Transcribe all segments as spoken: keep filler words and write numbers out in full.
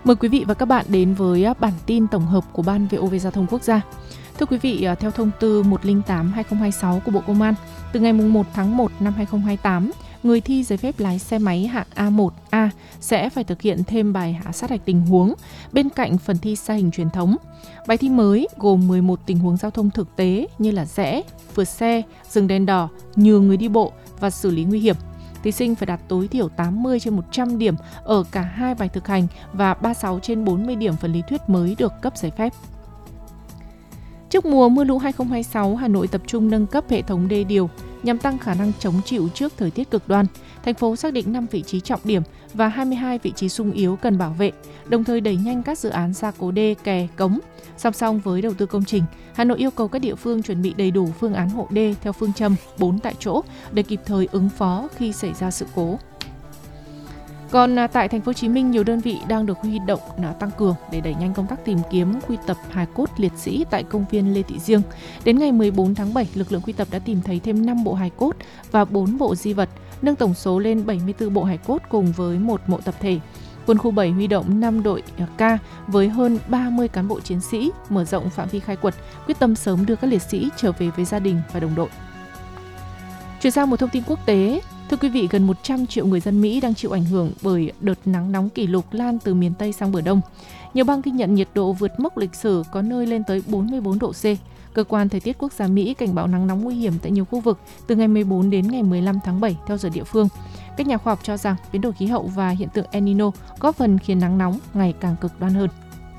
Mời quý vị và các bạn đến với bản tin tổng hợp của Ban vê o vê Giao thông Quốc gia. Thưa quý vị, theo thông tư một không tám trên hai không hai sáu của Bộ Công an, từ ngày một tháng một năm hai không hai tám, người thi giấy phép lái xe máy hạng A một A sẽ phải thực hiện thêm bài sát hạch tình huống bên cạnh phần thi xa hình truyền thống. Bài thi mới gồm mười một tình huống giao thông thực tế như là rẽ, vượt xe, dừng đèn đỏ, nhường người đi bộ và xử lý nguy hiểm. Thí sinh phải đạt tối thiểu tám mươi trên một trăm điểm ở cả hai bài thực hành và ba mươi sáu trên bốn mươi điểm phần lý thuyết mới được cấp giấy phép. Trước mùa mưa lũ hai không hai sáu, Hà Nội tập trung nâng cấp hệ thống đê điều nhằm tăng khả năng chống chịu trước thời tiết cực đoan. Thành phố xác định năm vị trí trọng điểm và hai mươi hai vị trí xung yếu cần bảo vệ, đồng thời đẩy nhanh các dự án gia cố đê, kè, cống. Song song với đầu tư công trình, Hà Nội yêu cầu các địa phương chuẩn bị đầy đủ phương án hộ đê theo phương châm bốn tại chỗ để kịp thời ứng phó khi xảy ra sự cố. Còn tại Thành phố Hồ Chí Minh, nhiều đơn vị đang được huy động tăng cường để đẩy nhanh công tác tìm kiếm quy tập hài cốt liệt sĩ tại công viên Lê Thị Riêng. Đến ngày mười bốn tháng bảy, lực lượng quy tập đã tìm thấy thêm năm bộ hài cốt và bốn bộ di vật, nâng tổng số lên bảy mươi tư bộ hài cốt cùng với một mộ tập thể. Quân khu bảy huy động năm đội K với hơn ba mươi cán bộ chiến sĩ, mở rộng phạm vi khai quật, quyết tâm sớm đưa các liệt sĩ trở về với gia đình và đồng đội. Chuyển sang một thông tin quốc tế. Thưa quý vị, gần một trăm triệu người dân Mỹ đang chịu ảnh hưởng bởi đợt nắng nóng kỷ lục lan từ miền Tây sang bờ Đông. Nhiều bang ghi nhận nhiệt độ vượt mốc lịch sử, có nơi lên tới bốn mươi bốn độ C. Cơ quan Thời tiết Quốc gia Mỹ cảnh báo nắng nóng nguy hiểm tại nhiều khu vực từ ngày mười bốn đến ngày mười lăm tháng bảy theo giờ địa phương. Các nhà khoa học cho rằng biến đổi khí hậu và hiện tượng El Nino góp phần khiến nắng nóng ngày càng cực đoan hơn.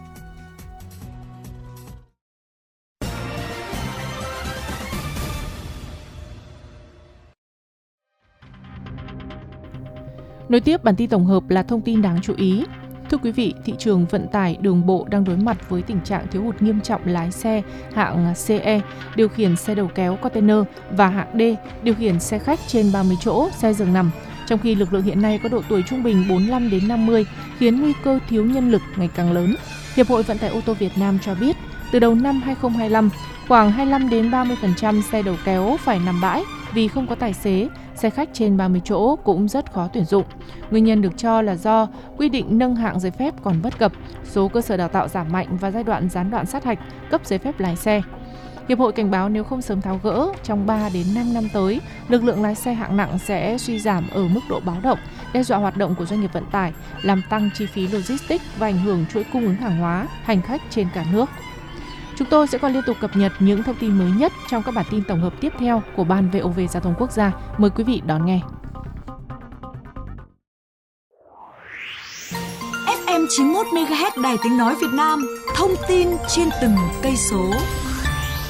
Nối tiếp bản tin tổng hợp là thông tin đáng chú ý. Thưa quý vị, thị trường vận tải đường bộ đang đối mặt với tình trạng thiếu hụt nghiêm trọng lái xe hạng xê e, điều khiển xe đầu kéo container và hạng D, điều khiển xe khách trên ba mươi chỗ, xe giường nằm. Trong khi lực lượng hiện nay có độ tuổi trung bình bốn mươi lăm đến năm mươi, khiến nguy cơ thiếu nhân lực ngày càng lớn. Hiệp hội Vận tải ô tô Việt Nam cho biết, từ đầu năm hai không hai lăm, khoảng hai mươi lăm đến ba mươi phần trăm xe đầu kéo phải nằm bãi vì không có tài xế, xe khách trên ba mươi chỗ cũng rất khó tuyển dụng. Nguyên nhân được cho là do quy định nâng hạng giấy phép còn bất cập, số cơ sở đào tạo giảm mạnh và giai đoạn gián đoạn sát hạch, cấp giấy phép lái xe. Hiệp hội cảnh báo nếu không sớm tháo gỡ, trong ba đến năm năm tới, lực lượng lái xe hạng nặng sẽ suy giảm ở mức độ báo động, đe dọa hoạt động của doanh nghiệp vận tải, làm tăng chi phí logistics và ảnh hưởng chuỗi cung ứng hàng hóa, hành khách trên cả nước. Chúng tôi sẽ còn liên tục cập nhật những thông tin mới nhất trong các bản tin tổng hợp tiếp theo của Ban vê o vê Giao thông Quốc gia. Mời quý vị đón nghe. ép em chín mươi mốt mê ga héc Đài Tiếng Nói Việt Nam, thông tin trên từng cây số.